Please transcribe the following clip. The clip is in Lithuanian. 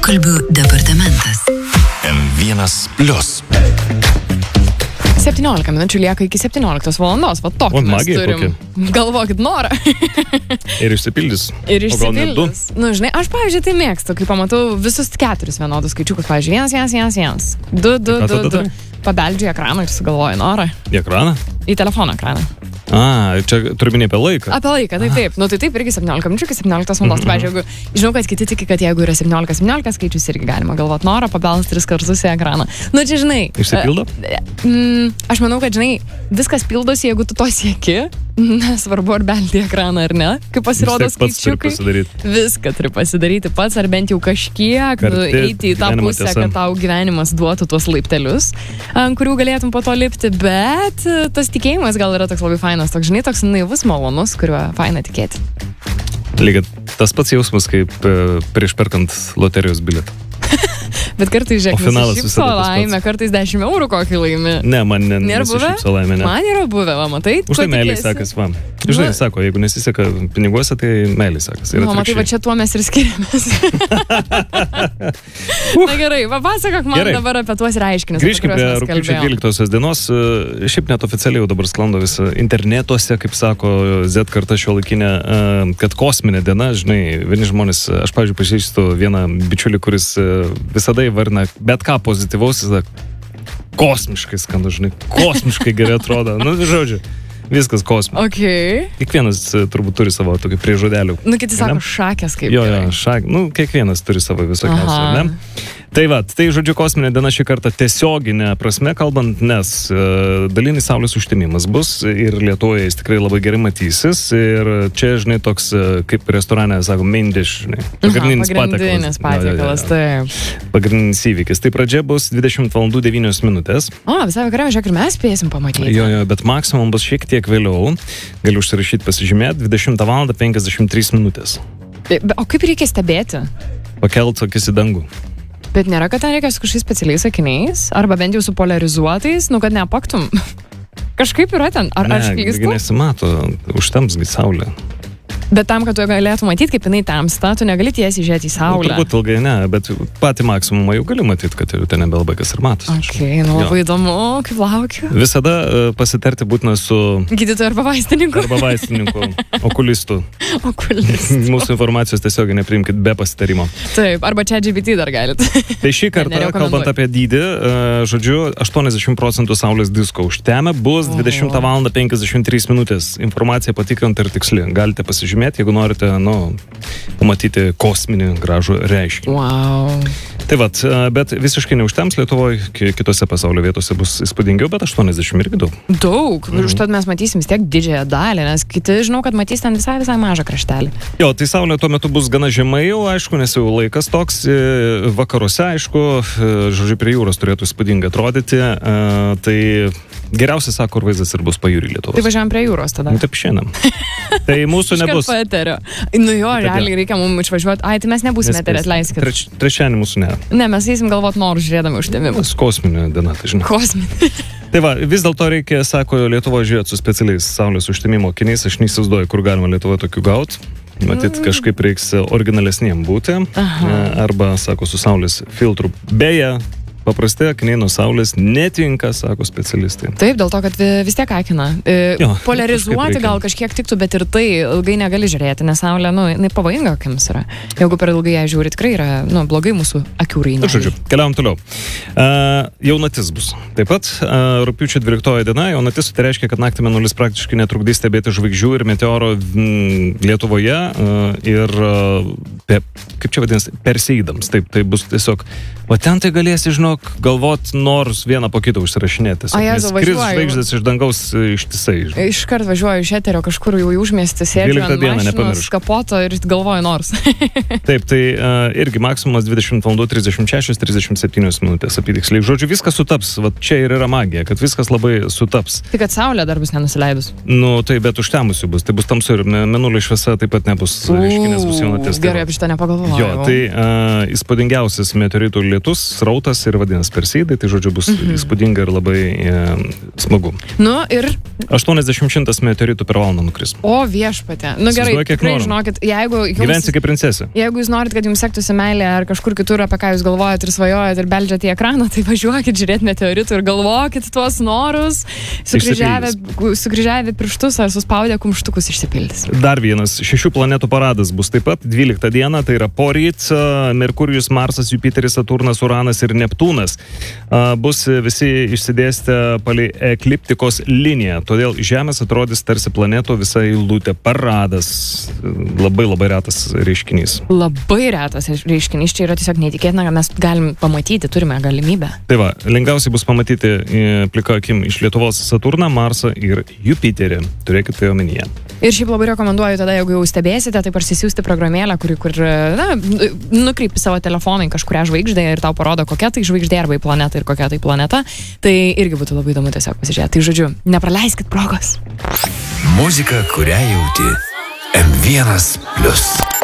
Pokalbių departamentas. M1 Plius. 17 minučių lieka iki 17 valandos. Va tokį mes turim. Galvokit norą. Ir išsipildys. Ir išsipildys. Nu, žinai, aš, pavyzdžiui, tai mėgstu, kai pamatau visus 4 vienodus skaičiukus. Pavyzdžiui, 1, 1, 1, 1. 2, 2, 2, 2. Pabeldžiu į ekraną ir sugalvoju norą. Į ekraną? Į telefono ekraną. Čia turime apie laiką. Apie laiką, taip. Nu, tai taip irgi 17 minučių iki 17 valandos. Pavyzdžiui, žinau, kad kiti tiki, kad jeigu yra 17 skaičius, irgi galima galvoti norą, pabelsti 3 kartus į ekraną. Nu, čia, žinai. Išsipildo? Aš manau, kad, žinai, viskas pildosi, jeigu tu to sieki. Nesvarbu, ar belti į ekraną ar ne. Kai pasirodo skaičiukai. Viską turi pasidaryti pats, ar bent jau kažkiek eiti į tą pusę, kad tau gyvenimas duotų tuos laiptelius, ant kurių galėtum po to lipti. Bet tas tikėjimas gal yra toks labai fainas, toks, žinai, toks naivus, malonus, kuriuo faina tikėti. Lygiai tas pats jausmas, kaip prieš perkant loterijos bilietą. Bet kartais, žiūrėk, šypso laimė, kartais 10 eurų kokį laimi. Ne, man nesišypso laimė, ne. Man yra buvę, va, matai? Už tai meiliai sekas, va. Žinai, sako, jeigu nesiseka piniguose, tai meiliai sekas. O, matai, va čia tuo mes ir skiriamės. Na gerai, va pasakok man dabar apie tuos reiškinius. Grįžkime prie rugpjūčio 12 dienos. Šiaip net oficialiai jau dabar sklando vis internetuose, kaip sako Z karta šiuolaikinė, kad kosminė diena, žinai, vieni žmonės, aš, pavyzdžiui, pažįstu vieną bičiulį, kuris visada įvarina bet ką pozityvaus, kosmiškai skanu, žinai, kosmiškai gerai atrodo. Nu, žodžiu, viskas kosmiškai. Okay. Kiekvienas turbūt turi savo tokį priežodelių. Nu, kiti sako šakės kaip. Jo, kiekvienas turi savo visokiausių, ne? Tai va, tai žodžiu, kosminė diena šį kartą tiesioginė prasme kalbant, nes dalinis saulės užtemimas bus ir Lietuvoje jis tikrai labai gerai matysis ir čia, žinai, toks kaip restorane, sako, main dish, žinai, pagrindinis patiekalas, taip. Pagrindinis įvykis. Tai pradžia bus 20 valandų 9 minutės. Visai vakarą, žiūrėk, ir mes spėsim pamatyti. Jo, bet maksimum bus šiek tiek vėliau, galiu užsirašyti, pasižymėti, 20 valandą 53 minutės. O kaip reikia stebėti? Pakelt akis į dangų. Bet nėra, kad ten reikia su kažkokiais specialiais akiniais, arba bent jau su polarizuotais, nu kad neapaktum. Kažkaip yra ten, ar aš klystu? Ne, nesimato, užtemsgi saulė. Bet tam, kad tu galėtum matyti, kaip jinai tamsta, tu negali tiesiai žiūrėti į saulę. Turbūt ilgai ne, bet patį maksimumą jau gali matyti, kad ten nebelabai kas ir matos. Labai įdomu, kaip laukiu. Visada pasitarti būtina su gydytoju arba vaistininku. Okulistu. Mūsų informacijos tiesiog nepriimkit be pasitarimo. Taip, arba ChatGPT dar galit. Tai šį kartą, kalbant apie dydį, žodžiu, 80% saulės disko užtemę bus 20 valandą 53 minutės. Informacija patikrinta ir tiksli. Galite pasižiūrėti, jeigu norite, pamatyti kosminį gražų reiškinį. Wow. Tai vat, bet visiškai neužtems Lietuvoje, kitose pasaulio vietose bus įspūdingiau, bet 80 irgi daug. Daug. Užtat mes matysim vis tiek didžiąją dalį, nes kiti, žinau, kad matys ten visai mažą kraštelį. Jo, tai saulė tuo metu bus gana žemai jau, aišku, nes jau laikas toks, vakaruose, aišku, žodžiu, prie jūros turėtų įspūdingai atrodyti, tai geriausias, sako, vaizdas ir bus pajūry Lietuvos. Tai važiuojam prie jūros tada. Taip šiandien. Tai mūsų nebus. Nu jo, realiai reikia mums išvažiuoti. Tai mes nebūsime eterį, atleiskit. Trečiadienį mūsų ne. Ne, mes eisim galvoti norus žiūrėdami užtemimus. Kosminė diena, tai žinai. Kosminė. Tai va, vis dėlto reikia, sako, Lietuvoje žiūrėti su specialiais saulės užtemimo akiniais. Aš neįsivaizduoju, kur galima Lietuvoje tokių gauti. Matyt, kažkaip reiks originalesniem būti. Arba, sako, su saulės filtru. Beje, paprastai akiniai nuo saulės netinka, sako specialistai. Taip, dėl to, kad vis tiek akina. Polarizuoti gal kažkiek tiktų, bet ir tai ilgai negali žiūrėti, nes saulė, pavojinga akims yra. Jeigu per ilgai ją žiūri, tikrai yra, blogai mūsų akių raineliai. Žodžiu, keliavom toliau. Jaunatis bus. Taip pat, rugpjūčio 12 diena, jaunatis tai reiškia, kad naktį mėnulis praktiškai netrukdys stebėti žvaigždžių ir meteoro Lietuvoje ir, kaip čia vadinasi, Perseidams. Taip, tai bus tiesiog, o ten tai galėsi, žinok, galvot nors vieną po kitą užsirašinėti. Skris žvaigždės iš dangaus ištisai. Iškart važiuoju iš eterio kažkur jau užmiestį, sėdžiu ant mašinos kapoto ir galvoju nors. Taip, tai irgi maksimumas 20 valandų 36-37 minutės apytiksliai. Žodžiu, viskas sutaps. Vat čia ir yra magija, kad viskas labai sutaps. Tai kad saulė dar bus nenusileidus. Tai bet užtemusių bus. Tai bus tamsu ir mėnulio šviesa taip pat nebus. Nes bus jaunatis. Gerai, apie šitą nepagalvojau. Wow. Jo, tai įspūdingiausias meteoritų lietus, srautas ir vadinasi Perseidai, tai žodžiu bus įspūdinga ir labai smagu. Nu ir 80-100 meteoritų per valandą nukris. O viešpatė. Nu gerai, tikrai žinokit, jeigu gyvensi kaip princesė. Jeigu jūs norit, kad jums sektųsi meilė ar kažkur kitur, apie ką jūs galvojat ir svajojat ir beldžiat į ekraną, tai važiuokit žiūrėti meteoritų ir galvokit tuos norus, sukryžiavę pirštus ar suspaudę kumštukus išsipildys. Dar vienas 6 planetų paradas bus taip pat 12 dieną, tai yra poryt Merkurijus, Marsas, Jupiteris, Saturnas, Uranas ir Neptūnas. Bus visi išsidėstę palei ekliptikos liniją, todėl Žemės atrodys tarsi planetų visa eilutė. Paradas. Labai retas reiškinys. Labai retas reiškinys, čia yra tiesiog neįtikėtina, kad mes galim pamatyti, turime galimybę. Tai va, lengviausiai bus pamatyti plika akim iš Lietuvos Saturną, Marsą ir Jupiterį. Turėkite tai omenyje. Ir šiaip labai rekomenduoju tada, jeigu jau stebėsite, tai parsisiųsti programėlę, kur nukreipi savo telefoną į kažkurią žvaigždę ir tau parodo, kokia tai žvaigždė arba į planetą ir kokia tai planeta. Tai irgi būtų labai įdomu tiesiog pasižiūrėti. Tai žodžiu, nepraleiskit progos. Muzika, kurią jauti. M1+.